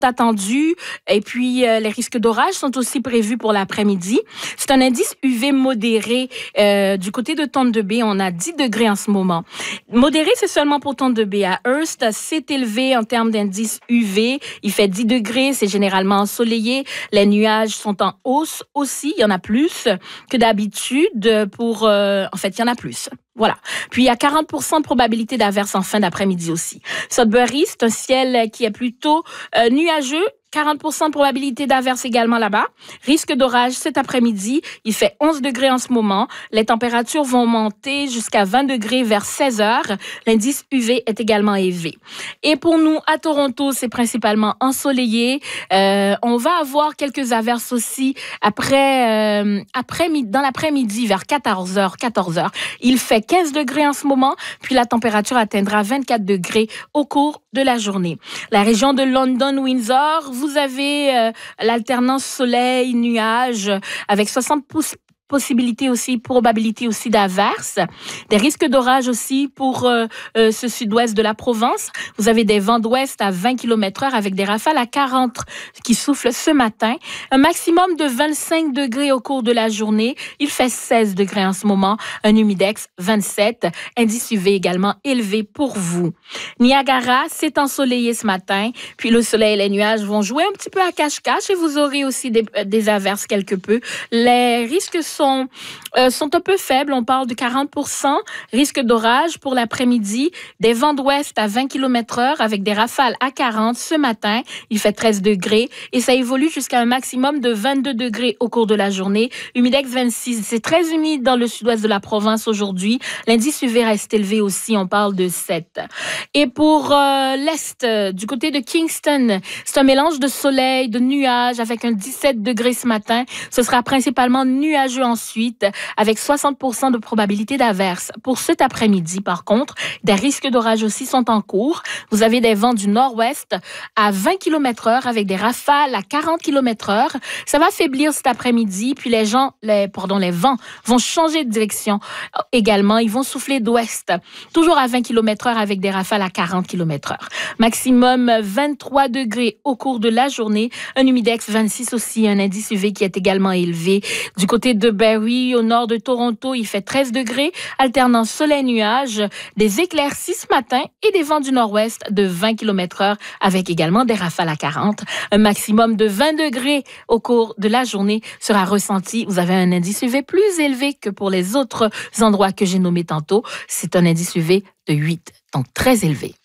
attendus et puis les risques d'orage sont aussi prévus pour l'après-midi. C'est un indice UV modéré. Du côté de Thunder Bay, on a 10 degrés en ce moment. Modéré, c'est seulement pour Thunder Bay. À Hearst, c'est élevé en termes d'indice UV. Il fait 10 degrés, c'est généralement ensoleillé. Les nuages sont en hausse aussi. Il y en a plus que d'habitude. En fait, il y en a plus. Voilà. Puis, il y a 40% de probabilité d'averse en fin d'après-midi aussi. Sudbury, c'est un ciel qui est plutôt nuageux. 40% de probabilité d'averse également là-bas. Risque d'orage cet après-midi. Il fait 11 degrés en ce moment. Les températures vont monter jusqu'à 20 degrés vers 16 heures. L'indice UV est également élevé. Et pour nous, à Toronto, c'est principalement ensoleillé. On va avoir quelques averses aussi dans l'après-midi vers 14h. Il fait 15 degrés en ce moment. Puis la température atteindra 24 degrés au cours de la journée. La région de London-Windsor, vous avez l'alternance soleil-nuage avec 60 probabilité aussi d'averse, des risques d'orage aussi pour ce sud-ouest de la province. Vous avez des vents d'ouest à 20 km/h avec des rafales à 40 qui soufflent ce matin. Un maximum de 25 degrés au cours de la journée. Il fait 16 degrés en ce moment. Un humidex 27. Indice UV également élevé pour vous. Niagara, c'est ensoleillé ce matin. Puis le soleil et les nuages vont jouer un petit peu à cache-cache et vous aurez aussi des averses quelque peu. Les risques sont un peu faibles. On parle de 40%. Risque d'orage pour l'après-midi. Des vents d'ouest à 20 km/h avec des rafales à 40 ce matin. Il fait 13 degrés et ça évolue jusqu'à un maximum de 22 degrés au cours de la journée. Humidex 26. C'est très humide dans le sud-ouest de la province aujourd'hui. L'indice UV reste élevé aussi. On parle de 7. Et pour l'est, du côté de Kingston, c'est un mélange de soleil, de nuages avec un 17 degrés ce matin. Ce sera principalement nuageux ensuite, avec 60% de probabilité d'averse. Pour cet après-midi, par contre, des risques d'orage aussi sont en cours. Vous avez des vents du nord-ouest à 20 km/h avec des rafales à 40 km/h. Ça va faiblir cet après-midi, puis les vents vont changer de direction également. Ils vont souffler d'ouest, toujours à 20 km/h avec des rafales à 40 km/h. Maximum 23 degrés au cours de la journée. Un humidex 26 aussi, un indice UV qui est également élevé. Du côté de Barrie, au nord de Toronto, il fait 13 degrés, alternant soleil-nuage, des éclaircies ce matin et des vents du nord-ouest de 20 km/h avec également des rafales à 40. Un maximum de 20 degrés au cours de la journée sera ressenti. Vous avez un indice UV plus élevé que pour les autres endroits que j'ai nommés tantôt. C'est un indice UV de 8, donc très élevé.